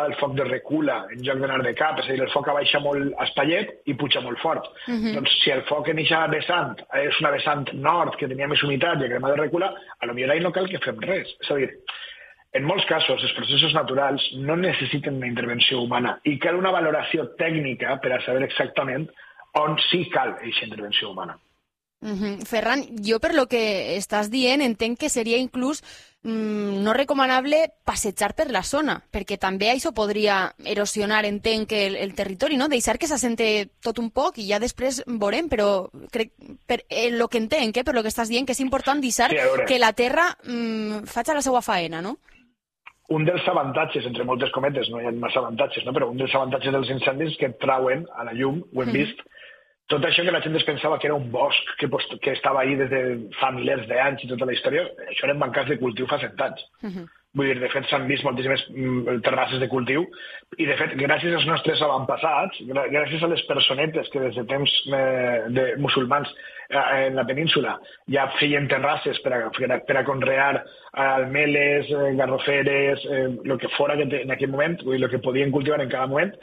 fa el foc de recula en lloc d'anar de cap, és a dir, el foc abaixa molt espaiet i puja molt fort. Doncs si el foc en eixa vessant és una vessant nord que tenia més humitat i crema de recula, potser ahí no cal que fem res. És a dir, en molts casos els processos naturals no necessiten una intervenció humana i cal una valoració tècnica per a saber exactament on sí cal aquesta intervenció humana. Ferran, jo per lo que estàs dient entenc que seria inclús no recomanable passejar per la zona, perquè també això podria erosionar, entenc, el territori, no? Deixar que s'assente tot un poc i ja després veurem, però crec, per lo que entenc, per lo que estàs dient, que és important deixar que la terra faci la seva faena, no? Un dels avantatges, entre moltes cometes, no hi ha massa avantatges, no? Però un dels avantatges dels incendis que trauen a la llum, ho hem vist, tot això que la gent es pensava que era un bosc que estava ahí des de fa milers d'anys i tota la història, això eren bancats de cultiu fa 100 anys. Vull dir, de fet, s'han vist moltíssimes terrasses de cultiu i, de fet, gràcies als nostres avantpassats, gràcies a les personetes que des de temps musulmans en la península ja feien terrasses per a conrear almeles, garroferes, el que fora en aquell moment, el que podien cultivar en cada moment,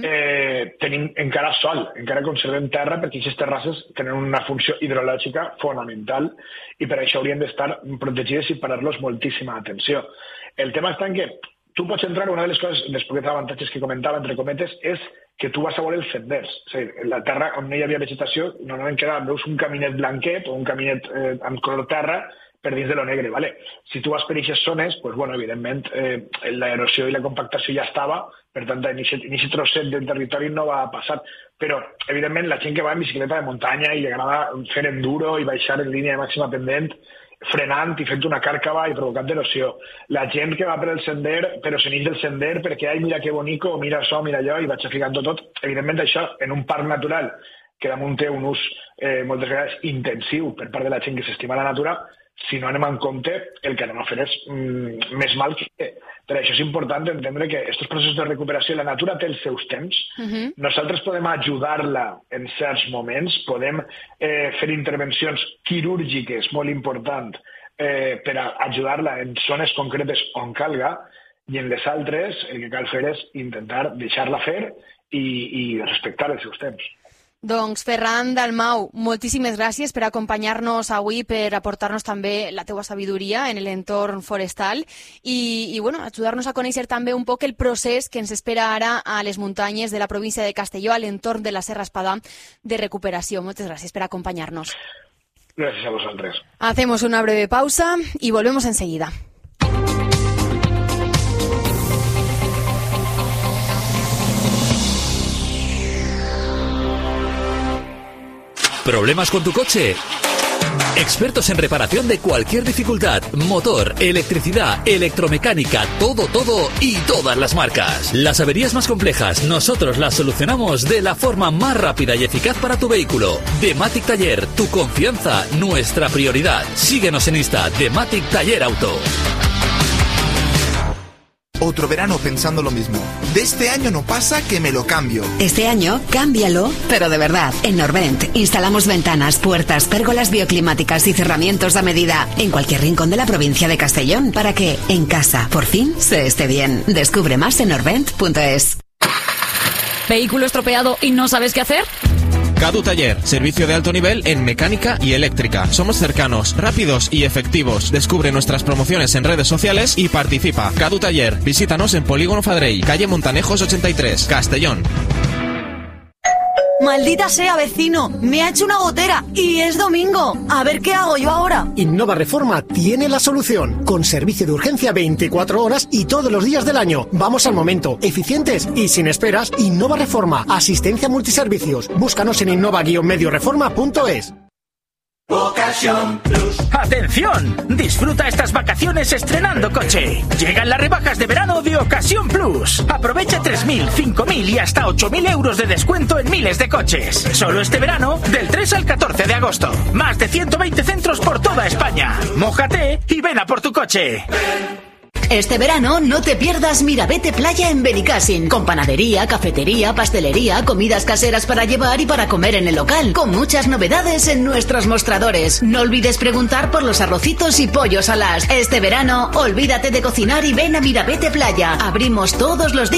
tenim encara sol, encara conservem terra perquè aquestes terrasses tenen una funció hidrològica fonamental i per això haurien d'estar protegides i parar-los moltíssima atenció. El tema està en que tu pots entrar, una de les coses, dels poquets avantatges que comentava, entre cometes, és que tu vas a veure els senders. És a dir, la terra on no hi havia vegetació, normalment veus un caminet blanquet o un caminet amb color terra per dins de lo negre. Vale? Si tu vas per aquestes zones, pues, bueno, evidentment, l'erosió i la compactació ja estava, per tant, en aquest trosset del territori no va passar. Però, evidentment, la gent que va en bicicleta de muntanya i li agrada fer enduro i baixar en línia de màxima pendent, frenant i fent una càrcava i provocant erosió. La gent que va per el sender, però se n'eix del sender perquè, ai, mira que bonico, mira això, mira allò, i vaig aficant tot. Evidentment, això, en un parc natural, que damunt té un ús moltes vegades intensiu per part de la gent que s'estima la natura, si no anem en compte, el que anem a fer és més mal que bé. Per això és important entendre que aquests processos de recuperació, la natura té els seus temps, nosaltres podem ajudar-la en certs moments, podem fer intervencions quirúrgiques molt importants per a ajudar-la en zones concretes on calga, i en les altres el que cal fer és intentar deixar-la fer i respectar els seus temps. Doncs, Ferran Dalmau, moltíssimes gràcies per acompanyar-nos avui, per aportar-nos també la teua sabidoria en l'entorn forestal i bueno, ajudar-nos a conèixer també un poc el procés que ens espera ara a les muntanyes de la província de Castelló, a l'entorn de la Serra Espadà, de recuperació. Moltes gràcies per acompanyar-nos. Gràcies a vosaltres. Hacemos una breve pausa y volvemos enseguida. ¿Problemas con tu coche? Expertos en reparación de cualquier dificultad, motor, electricidad, electromecánica, todo y todas las marcas. Las averías más complejas, nosotros las solucionamos de la forma más rápida y eficaz para tu vehículo. Dematic Taller, tu confianza, nuestra prioridad. Síguenos en Insta, Dematic Taller Auto. Otro verano pensando lo mismo. De este año no pasa que me lo cambio. Este año, cámbialo, pero de verdad. En Norvent instalamos ventanas, puertas, pérgolas bioclimáticas y cerramientos a medida en cualquier rincón de la provincia de Castellón para que, en casa, por fin, se esté bien. Descubre más en norvent.es. ¿Vehículo estropeado y no sabes qué hacer? Cadu Taller, servicio de alto nivel en mecánica y eléctrica. Somos cercanos, rápidos y efectivos. Descubre nuestras promociones en redes sociales y participa. Cadu Taller, visítanos en Polígono Fadrell, calle Montanejos 83, Castellón. Maldita sea, vecino, me ha hecho una gotera y es domingo. A ver qué hago yo ahora. Innova Reforma tiene la solución, con servicio de urgencia 24 horas y todos los días del año. Vamos al momento, eficientes y sin esperas. Innova Reforma, asistencia multiservicios. Búscanos en innova-medioreforma.es. Ocasión Plus. ¡Atención! Disfruta estas vacaciones estrenando coche. Llegan las rebajas de verano de Ocasión Plus. Aprovecha 3.000, 5.000 y hasta 8.000 euros de descuento en miles de coches. Solo este verano, del 3 al 14 de agosto. Más de 120 centros por toda España. Mójate y ven a por tu coche. Este verano no te pierdas Mirabete Playa en Benicàssim, con panadería, cafetería, pastelería, comidas caseras para llevar y para comer en el local, con muchas novedades en nuestros mostradores. No olvides preguntar por los arrocitos y pollos alas. Este verano, olvídate de cocinar y ven a Mirabete Playa. Abrimos todos los días